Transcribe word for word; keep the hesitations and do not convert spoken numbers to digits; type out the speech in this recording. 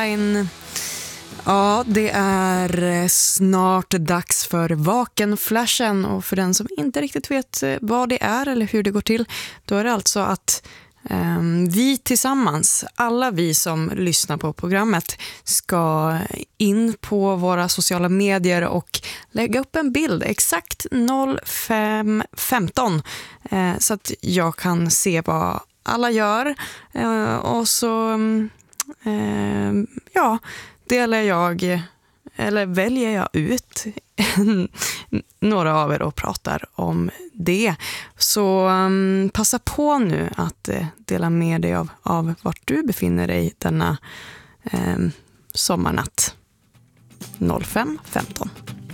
Line. Ja, det är snart dags för Vakenflashen, och för den som inte riktigt vet vad det är eller hur det går till, då är det alltså att um, vi tillsammans, alla vi som lyssnar på programmet, ska in på våra sociala medier och lägga upp en bild exakt noll fem femton eh, så att jag kan se vad alla gör, eh, och så eh, ja, delar jag eller väljer jag ut några av er och pratar om det. Så um, passa på nu att uh, dela med dig av, av vart du befinner dig denna um, sommarnatt. noll fem femton.